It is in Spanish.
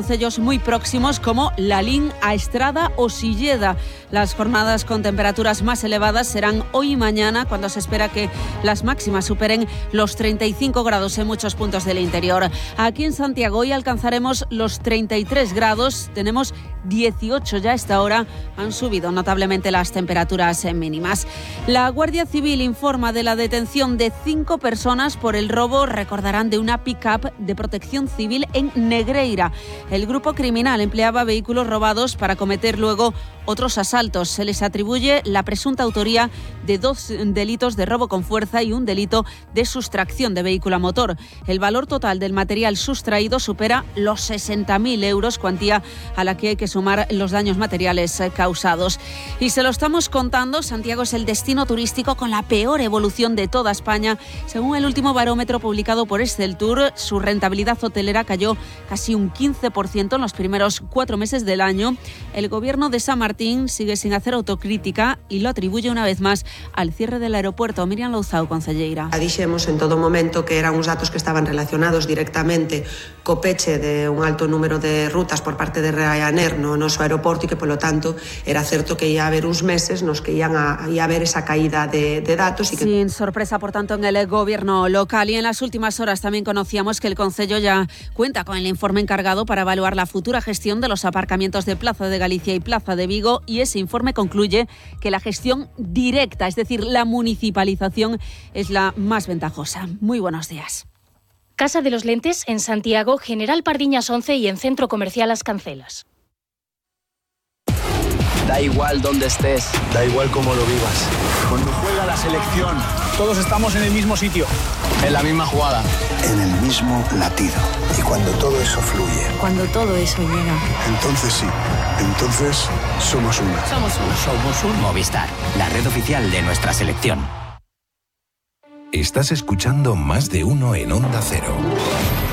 concellos muy próximos como Lalín, Aestrada o Silleda. Las jornadas con temperaturas más elevadas serán hoy y mañana, cuando se espera que las máximas superen los 35 grados en muchos puntos del interior. Aquí en Santiago hoy alcanzaremos los 33 grados, tenemos 18 ya a esta hora, han subido notablemente las temperaturas mínimas. La Guardia Civil informa de la detención de 5 personas por el robo, recordarán, de una pick-up de Protección Civil en Negreira. El grupo criminal empleaba vehículos robados para cometer luego otros asaltos. Se les atribuye la presunta autoría de 2 delitos de robo con fuerza y un delito de sustracción de vehículo a motor. El valor total del material sustraído supera los 60.000 euros, cuantía a la que hay que sumar los daños materiales causados. Y se lo estamos contando, Santiago es el destino turístico con la peor evolución de toda España. Según el último barómetro publicado por Exceltur, su rentabilidad hotelera cayó casi un 15% en los primeros 4 meses del año. El gobierno de San Martín sigue sin hacer autocrítica y lo atribuye una vez más al cierre del aeropuerto. Miriam Louzao, concelleira. Dixemos en todo momento que eran uns datos que estaban relacionados directamente co peche de un alto número de rutas por parte de Ryanair no noso aeroporto e que, polo tanto, era certo que ia haber uns meses nos que ia haber esa caída de datos. Sin sorpresa, por tanto, en el gobierno local. Y en las últimas horas también conocíamos que el concello ya cuenta con el informe encargado para evaluar la futura gestión de los aparcamientos de Plaza de Galicia y Plaza de Vigo, y ese informe concluye que la gestión directa, es decir, la municipalización, es la más ventajosa. Muy buenos días. Casa de los Lentes en Santiago, General Pardiñas 11 y en Centro Comercial Las Cancelas. Da igual dónde estés, da igual cómo lo vivas. Cuando juega la selección, todos estamos en el mismo sitio, en la misma jugada, en el mismo latido. Y cuando todo eso fluye, cuando todo eso llega, entonces sí, entonces somos uno. Somos un Movistar, la red oficial de nuestra selección. Estás escuchando Más de Uno en Onda Cero.